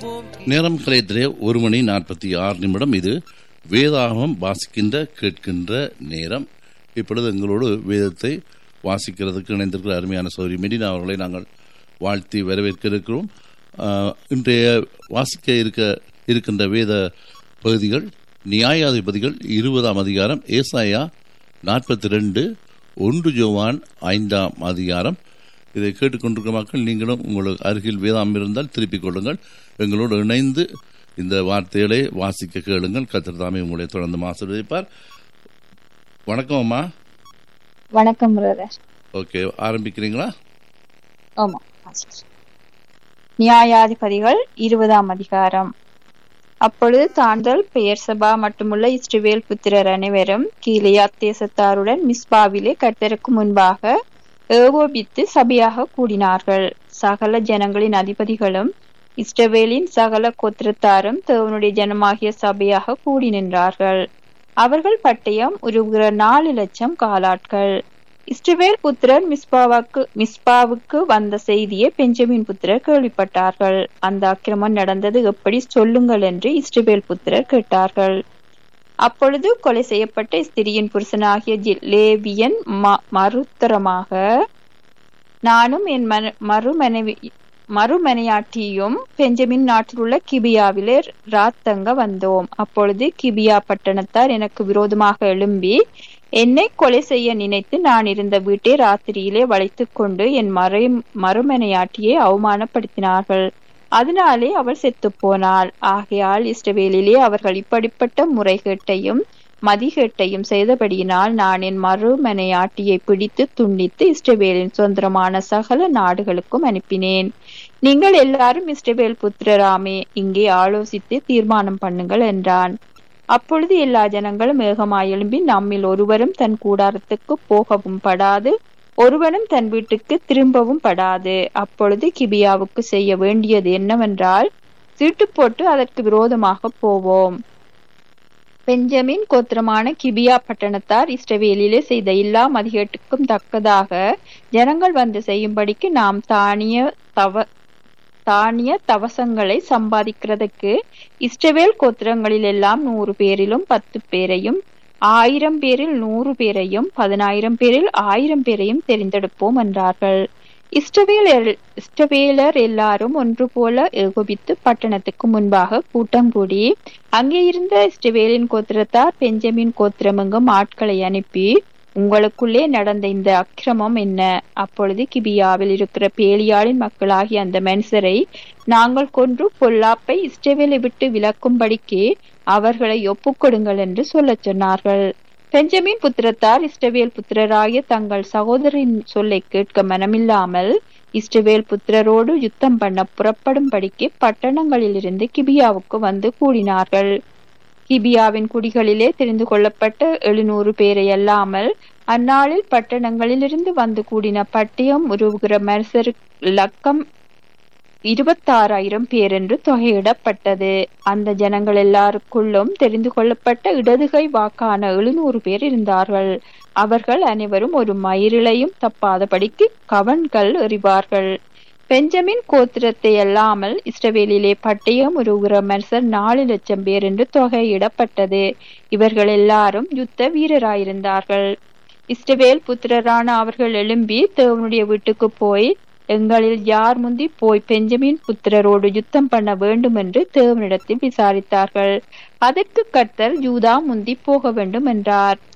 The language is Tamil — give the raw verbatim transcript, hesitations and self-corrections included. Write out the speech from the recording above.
நேரம் கலையத்திலே ஒரு மணி நாற்பத்தி ஆறு நிமிடம். இது வேதாகமம் வாசிக்கின்ற கேட்கின்ற நேரம். இப்பொழுது எங்களோடு வேதத்தை வாசிக்கிறதுக்கு இணைந்திருக்கிற அருமையான சௌரி மெடினா அவர்களை நாங்கள் வாழ்த்தி வரவேற்க இருக்கிறோம். இன்றைய வாசிக்க இருக்க இருக்கின்ற வேத பகுதிகள் நியாயாதிபதிகள் இருபதாம் அதிகாரம், ஏசாயா நாற்பத்தி ரெண்டு, ஒன்று யோவான் ஐந்தாம் அதிகாரம். இதை கேட்டுக்கொண்டிருக்கிற மக்கள், நீங்களும் உங்களுக்கு அருகில் வேதாம் இருந்தால் திருப்பிக் கொள்ளுங்கள். எங்களோடு இணைந்து இந்த வார்த்தைகளை வாசிக்க கேளுங்கள். கர்த்தர் தாமே உங்களை தொடர்ந்து ஆசீர்வதிப்பார். வணக்கம் அம்மா. வணக்கம் பிரதர். ஓகே, ஆரம்பிக்கிறீங்களா? ஆமா. நியாயாதிபதிகள் இருபதாம் அதிகாரம். அப்பொழுது தாண்டல் பெயர் சபா மட்டுமுள்ள இஸ்ரவேல் புத்திரர் அனைவரும் கீலேயாத் தேசத்தாருடன் மிஸ்பாவிலே கர்த்தருக்கு முன்பாக ஏகோபித்து சபையாக கூடினார்கள். சகல ஜனங்களின் அதிபதிகளும் இஸ்ரவேலின் சகல கோத்திரத்தாரும் தேவனுடைய ஜனமாகிய சபையாக கூடி நின்றார்கள். அவர்கள் பட்டயம் உருவுகிற நாலு லட்சம் காலாட்கள். இஸ்ரவேல் புத்திரர் மிஸ்பாவுக்கு மிஸ்பாவுக்கு வந்த செய்தியை பெஞ்சமின் புத்திரர் கேள்விப்பட்டார்கள். அந்த அக்கிரமம் நடந்தது எப்படி சொல்லுங்கள் என்று இஸ்ரவேல் புத்திரர் கேட்டார்கள். அப்பொழுது கொலை செய்யப்பட்ட ஸ்திரியின் புருஷனாகிய லேவியன் மறுத்தரமாக, நானும் என் மறுமனைவி மறுமனையாட்டியும் பெஞ்சமின் நாட்டில் உள்ள கிபியாவிலே ராத்தங்க வந்தோம். அப்பொழுது கிபியா பட்டணத்தார் எனக்கு விரோதமாக எழும்பி என்னை கொலை செய்ய நினைத்து நான் இருந்த வீட்டை ராத்திரியிலே வளைத்து கொண்டு என் மறை மறுமனையாட்டியை அவமானப்படுத்தினார்கள். அதனாலே அவள் செத்து போனாள். ஆகையால் இஸ்ரவேலிலே அவர்கள் இப்படிப்பட்ட முறைகேட்டையும் மதிகேட்டையும் செய்தபடியினால் நான் என் மறுமனையாட்டியை பிடித்து துண்டித்து இஸ்ரவேலின் சுதந்திரமான சகல நாடுகளுக்கும் அனுப்பினேன். நீங்கள் எல்லாரும் இஸ்ரவேல் புத்திரராமே, இங்கே ஆலோசித்து தீர்மானம் பண்ணுங்கள் என்றான். அப்பொழுது எல்லா ஜனங்களும் ஏகமாய் எழும்பி, நம்மில் ஒருவரும் தன் கூடாரத்துக்கு போகவும் படாது, ஒருவனும் தன் வீட்டுக்கு திரும்பவும் படாது. அப்பொழுது கிபியாவுக்கு செய்ய வேண்டியது என்னவென்றால், சீட்டு போட்டு அதற்கு விரோதமாக போவோம். பெஞ்சமின் கோத்திரமான கிபியா பட்டணத்தார் இஸ்ரவேலிலே செய்த எல்லா மதிகேட்டுக்கும் தக்கதாக ஜனங்கள் வந்து செய்யும்படிக்கு நாம் தானிய தவ தானிய தவசங்களை சம்பாதிக்கிறதுக்கு இஸ்ரவேல் கோத்திரங்களில் எல்லாம் நூறு பேரிலும் பத்து பேரையும், ஆயிரம் பேரில் நூறு பேரையும், பதினாயிரம் பேரில் ஆயிரம் பேரையும் தெரிந்தெடுப்போம் என்றார்கள். இஸ்ரவேல் இஸ்ரவேலர் எல்லாரும் ஒன்று போல ஏகோபித்து பட்டணத்துக்கு முன்பாக கூட்டம் கூடி, அங்கே இருந்த இஸ்ரவேலின் கோத்திரத்தார் பெஞ்சமின் கோத்திரமெங்கும் ஆட்களை அனுப்பி, உங்களுக்குள்ளே நடந்த இந்த அக்கிரமம் என்ன? அப்பொழுது கிபியாவில் இருக்கிற பேலியாளின் மக்களாகிய அந்த மனுஷரை நாங்கள் கொன்று பொல்லாப்பை இஸ்ரவேலை விட்டு விலக்கும்படிக்கு அவர்களை ஒப்புக்கொடுங்கள் என்று சொல்ல சொன்னார்கள். பெஞ்சமின் புத்திரத்தார் இஸ்ரவேல் புத்திரராகிய தங்கள் சகோதரின் சொல்லை கேட்க மனமில்லாமல் இஸ்ரவேல் புத்திரரோடு யுத்தம் பண்ண புறப்படும்படிக்கு பட்டணங்களில் இருந்து கிபியாவுக்கு வந்து கூடினார்கள். கிபியாவின் குடிகளிலே தெரிந்து கொள்ளப்பட்ட எழுநூறு பேரை அல்லாமல் அந்நாளில் பட்டணங்களிலிருந்து வந்து கூடின பட்டயம் உருவுகிற மனுஷரு லக்கம் இருபத்தாறாயிரம் பேர் என்று தொகையிடப்பட்டது. அந்த ஜனங்கள் எல்லாருக்குள்ளும் தெரிந்து கொள்ளப்பட்ட இடதுகை வாக்கான எழுநூறு பேர் இருந்தார்கள். அவர்கள் அனைவரும் ஒரு மயிரிழையும் தப்பாதபடிக்கு கவன்கள் எறிவார்கள். பெஞ்சமின் கோத்திரத்தை அல்லாமல் இஸ்ரவேலிலே பட்டயம் உருவுகிற மனுஷர் நாலு லட்சம் பேர் என்று தொகையிடப்பட்டது. இவர்கள் எல்லாரும் யுத்த வீரராயிருந்தார்கள். இஸ்ரவேல் புத்திரரான அவர்கள் எழும்பி தேவனுடைய வீட்டுக்கு போய், எங்களில் யார் முந்தி போய் பெஞ்சமின் புத்திரரோடு யுத்தம் பண்ண வேண்டும் என்று தேவனிடத்தில் விசாரித்தார்கள். அதற்கு கர்த்தர் யூதா முந்தி போக வேண்டும் என்றார்.